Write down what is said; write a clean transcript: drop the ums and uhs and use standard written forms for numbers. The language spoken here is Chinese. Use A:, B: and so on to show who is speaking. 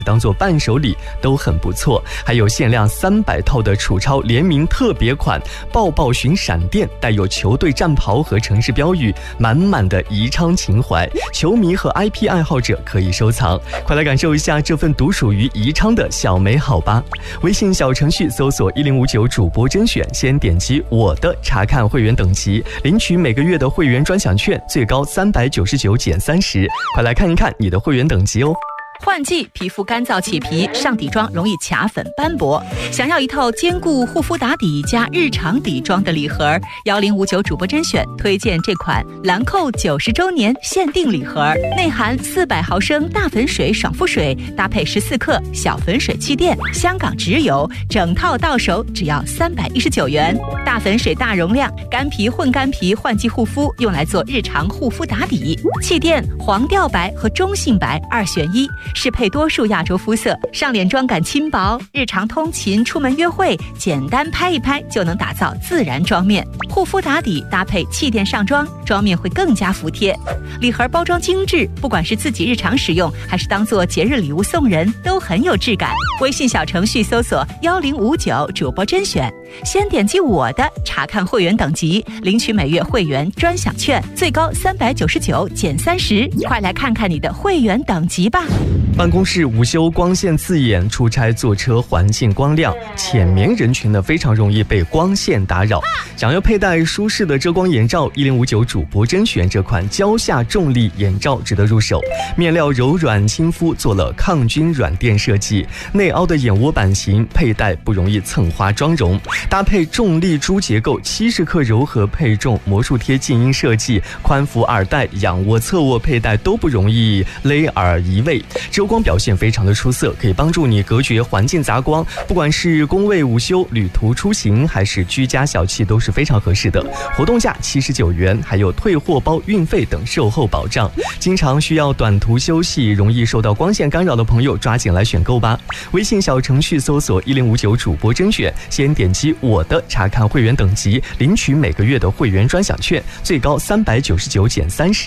A: 当做伴手礼都很不错。还有限量300套的楚超联名特别款抱抱寻闪电，带有球队战袍和城市标语，满满的宜昌情怀，球迷和 IP 爱好者可以收藏。快来感受一下这份独属于宜昌的小美好吧！微信小程序搜索1059主播甄选，先点击我的查看会员等级，领取每个月的会员专享券，最高399减30。快来看一看你的会员等级哦。
B: 换季，皮肤干燥起皮，上底妆容易卡粉斑驳，想要一套兼顾护肤打底加日常底妆的礼盒，1059主播甄选推荐这款兰蔻90周年限定礼盒，内含400毫升大粉水爽肤水，搭配14克小粉水气垫，香港直邮，整套到手只要319元。大粉水大容量，干皮混干皮换季护肤，用来做日常护肤打底。气垫黄调白和中性白2选1，适配多数亚洲肤色，上脸妆感轻薄，日常通勤、出门约会，简单拍一拍就能打造自然妆面。护肤打底搭配气垫上妆，妆面会更加服帖。礼盒包装精致，不管是自己日常使用，还是当做节日礼物送人，都很有质感。微信小程序搜索1059主播甄选，先点击我的查看会员等级，领取每月会员专享券，最高399减30。快来看看你的会员等级吧。
A: 办公室午休光线刺眼，出差坐车环境光亮，浅眠人群呢非常容易被光线打扰。想要佩戴舒适的遮光眼罩，1059主播甄选这款蕉下重力眼罩值得入手。面料柔软亲肤，做了抗菌软垫设计，内凹的眼窝版型，佩戴不容易蹭花妆容。搭配重力珠结构，70克柔和配重魔术贴静音设计，宽幅耳带、仰卧、侧卧佩戴都不容易勒耳移位。遮光表现非常的出色，可以帮助你隔绝环境杂光，不管是工位午休、旅途出行，还是居家小憩都是非常合适的。活动价79元，还有退货包、运费等售后保障。经常需要短途休息，容易受到光线干扰的朋友，抓紧来选购吧。微信小程序搜索1059主播甄选，先点击我的查看会员等级，领取每个月的会员专享券，最高399减30。